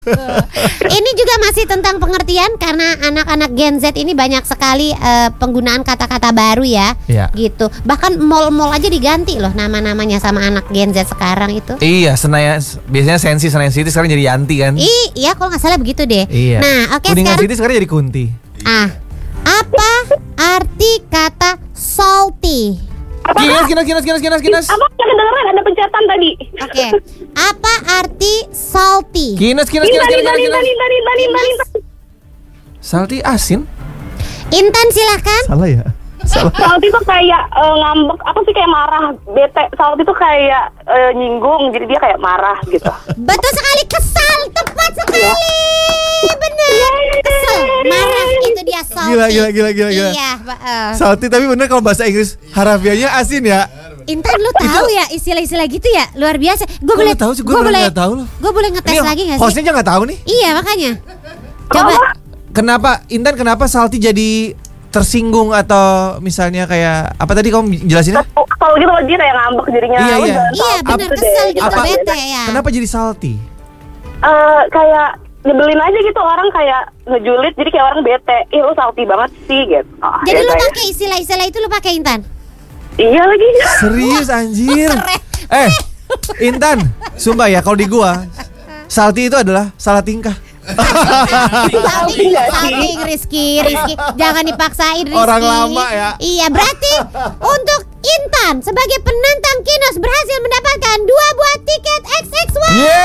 Ini juga masih tentang pengertian karena anak-anak Gen Z ini banyak sekali penggunaan kata-kata baru ya, gitu. Bahkan mall-mall aja diganti loh nama-namanya sama anak Gen Z sekarang itu. Iya, biasanya Sensi, Senayan City sekarang jadi Yanti kan? Iya, kalau nggak salah begitu deh. Iya. Nah, oke, Kuningan sekarang City sekarang jadi Kunti. Apa arti kata salty? Kinas. Apa kedengeran ada pencatan tadi? Oke. Apa arti salty? Kinas. Intan. Salty asin? Intan silahkan. Salah ya? Salty itu kayak ngambek, apa sih, kayak marah, bete. Salty itu kayak nyinggung, jadi dia kayak marah gitu. Betul sekali, kesal, tepat sekali. Benar, kesel, marah, itu dia salty. Gila. Iya, Salty tapi bener kalau bahasa Inggris harafiahnya asin ya. Intan, lu tahu ya istilah-istilah gitu ya, luar biasa. Gue boleh tahu sih, gue nggak tahu loh. Gue boleh ngetes lagi nggak sih? Hostnya nggak tahu nih. Iya, makanya. Coba. Kenapa Salty jadi tersinggung atau misalnya kayak apa tadi kamu jelasin? Kalau gitu dia kayak ngambek jadinya. Iya, benar, kesel gitu, bete ya. Kenapa jadi salty? Kayak nyebelin aja gitu, orang kayak ngejulit, jadi kayak orang bete. Ih, lu salty banget sih gitu. Jadi lu pakai istilah-istilah itu, lu pakai Intan? Iya lagi. Serius anjir. Intan, sumpah ya kalau di gua salty itu adalah salah tingkah. Salting Rizky, jangan dipaksain Rizky. Orang lama ya. Iya, berarti untuk Intan sebagai penantang Kinos berhasil mendapatkan 2 buah tiket XXY.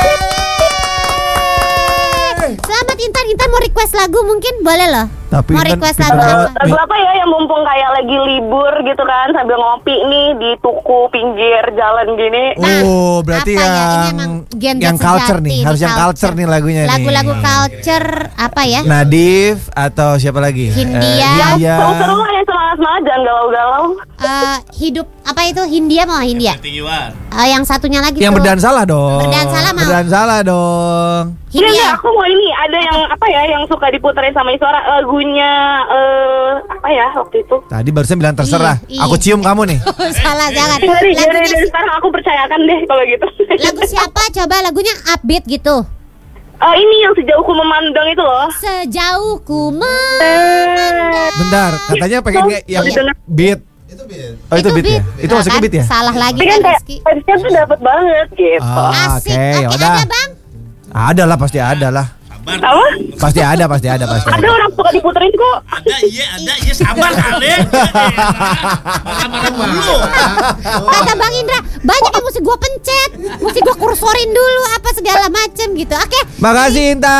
Selamat Intan mau request lagu mungkin boleh loh. Tapi mau request lagu apa? Lagu apa ya yang mumpung kayak lagi libur gitu kan, sambil ngopi nih di tuku pinggir jalan gini. Berarti yang culture nih, harus yang culture nih lagunya nih. Lagu-lagu culture apa ya? Nadif atau siapa lagi? Hindia. Seru-seru lah ya, semangat-semangat, jangan galau-galau. Hidup apa itu? Hindia. Yang satunya lagi yang tuh. berdansalah dong. Berdansalah dong. Iya, aku mau ini, ada yang apa ya, yang suka diputerin sama Isora, lagunya apa ya waktu itu. Tadi barusan bilang terserah. Iya. Aku cium kamu nih. Salah, jangan. Dari sekarang aku percayakan deh kalau gitu. Lagu siapa? Coba lagunya upbeat gitu. Ini yang Sejauh Ku Memandang itu loh. Sejauh ku memandang. Bentar, katanya pengen yang beat. Oh, itu beat ya? Itu masuknya beat ya? Salah lagi kan kayak Rizky. vibes-nya tuh dapet banget gitu. Asik. Oke, udah. ada Bang? Ada lah, pasti ada lah. Apa? Pasti ada. Ada orang suka diputerin kok. Ada, iya, sabar kali. Marah-marah dulu. Kata Bang Indra, banyak yang mesti gue pencet, mesti gue kursorin dulu apa segala macem gitu. Oke. Makasih Intan.